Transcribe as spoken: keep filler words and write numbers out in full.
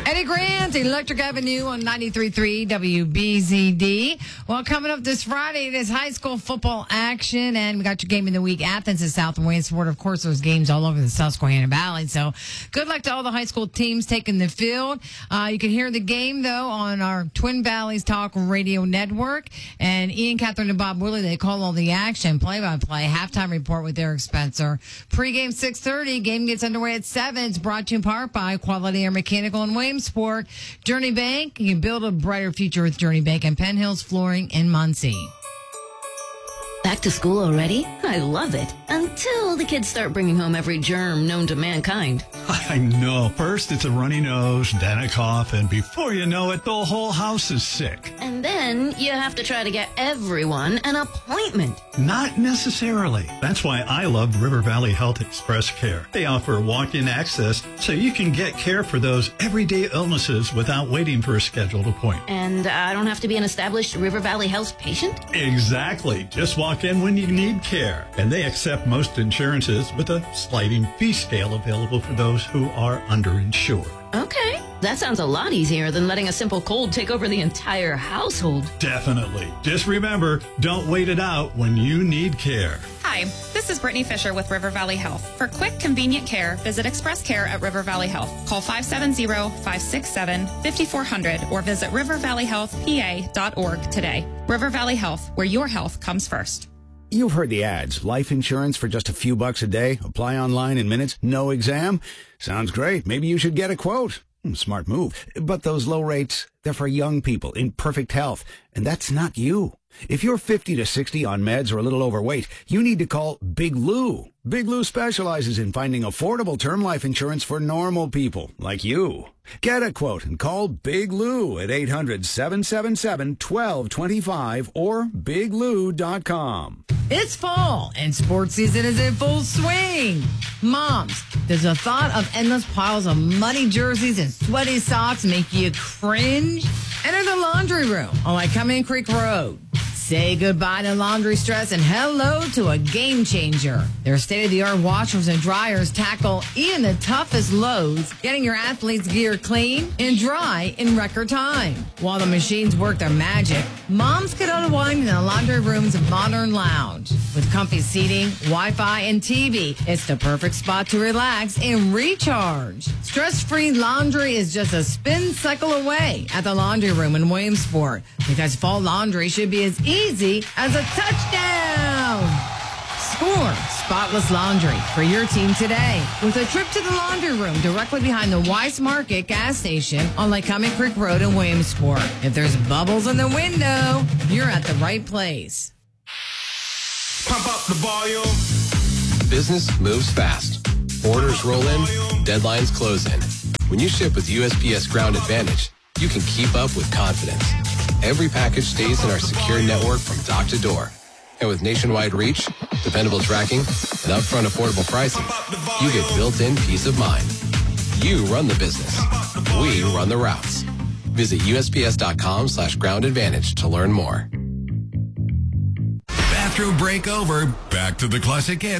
Eddie Grant, Electric Avenue on ninety-three point three W B Z D. Well, coming up this Friday, it is high school football action, and we got your game of the week. Athens and South Williamsport. Of course, there's games all over the Susquehanna Valley, so good luck to all the high school teams taking the field. Uh, you can hear the game, though, on our Twin Valleys Talk Radio Network, and Ian, Catherine, and Bob Willie, they call all the action, play-by-play, halftime report with Eric Spencer. Pre-game six thirty, game gets underway at seven. It's brought to you in part by Quality Air Mechanical and Williamsport. Journey Bank, you can build a brighter future with Journey Bank and Penn Hills Flooring in Muncie. Back to school already? I love it. Until the kids start bringing home every germ known to mankind. I know. First it's a runny nose, then a cough, and before you know it, the whole house is sick. And then you have to try to get everyone an appointment. Not necessarily. That's why I love River Valley Health Express Care. They offer walk-in access so you can get care for those everyday illnesses without waiting for a scheduled appointment. And I don't have to be an established River Valley Health patient? Exactly. Just walk in when you need care. And they accept most insurances with a sliding fee scale available for those who are underinsured. Okay. That sounds a lot easier than letting a simple cold take over the entire household. Definitely. Just remember, don't wait it out when you need care. Hi, this is Brittany Fisher with River Valley Health. For quick, convenient care, visit Express Care at River Valley Health. Call five seven zero, five six seven, five four zero zero or visit river valley health p a dot org today. River Valley Health, where your health comes first. You've heard the ads. Life insurance for just a few bucks a day. Apply online in minutes. No exam. Sounds great. Maybe you should get a quote. Smart move. But those low rates, they're for young people in perfect health. And that's not you. If you're fifty to sixty on meds or a little overweight, you need to call Big Lou. Big Lou specializes in finding affordable term life insurance for normal people like you. Get a quote and call Big Lou at eight hundred, seven seven seven, one two two five or big lou dot com. It's fall, and sports season is in full swing. Moms, does the thought of endless piles of muddy jerseys and sweaty socks make you cringe? Enter the laundry room on Lycoming Creek Road. Say goodbye to laundry stress and hello to a game changer. Their state-of-the-art washers and dryers tackle even the toughest loads, getting your athletes' gear clean and dry in record time. While the machines work their magic, moms can unwind in the laundry room's modern lounge. With comfy seating, Wi-Fi, and T V, it's the perfect spot to relax and recharge. Stress-free laundry is just a spin cycle away at the laundry room in Williamsport, because fall laundry should be as easy as a touchdown. Score spotless laundry for your team today with a trip to the laundry room directly behind the Weiss Market gas station on Lycoming Creek Road in Williamsport. If there's bubbles in the window, you're at the right place. Pump up the volume. Business moves fast. Orders roll in, deadlines close in. When you ship with U S P S Ground Advantage, you can keep up with confidence. Every package stays in our secure network from dock to door. And with nationwide reach, dependable tracking, and upfront affordable pricing, you get built-in peace of mind. You run the business. We run the routes. Visit U S P S dot com slash ground advantage to learn more. Bathroom break over. Back to the classic hits.